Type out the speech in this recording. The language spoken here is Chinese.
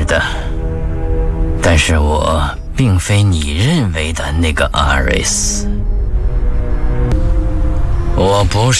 是的，但是我并非你认为的那个阿瑞斯，我不是